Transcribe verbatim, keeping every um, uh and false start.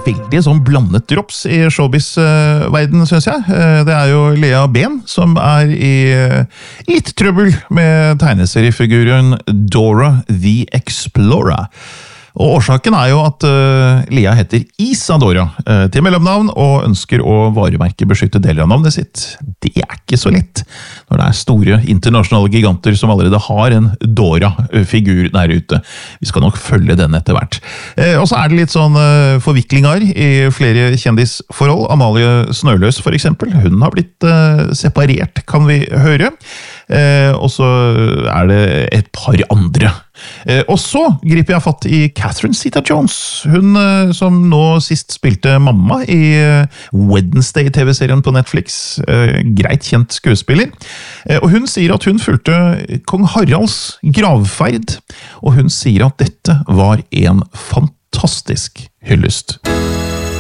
veldig sånn blandet drops i showbiz-verden, synes jeg. Det er jo Lea Ben som er i litt trøbbel med tegneseriefiguren Dora the Explorer. Og årsaken er jo at uh, Lea heter Isadora uh, til mellomnavn og ønsker å varemerke beskytte deler av navnet sitt. Det er ikke så lett når det er store internasjonale giganter som allerede har en Dora-figur der ute. Vi skal nok følge den etter hvert. Uh, og så er det litt sånn uh, forviklinger i flere kjendisforhold. Amalie Snøløs for eksempel, hun har blitt uh, separert, kan vi høre. Uh, og så er det et par andre. Eh, og så griper jeg fatt i Catherine Zeta-Jones, hun eh, som nå sist spilte mamma i eh, Wednesday-tv-serien på Netflix, eh, greit kjent skuespiller, eh, og hun sier at hun fulgte kong Haralds gravferd, og hun sier at dette var en fantastisk hyllest.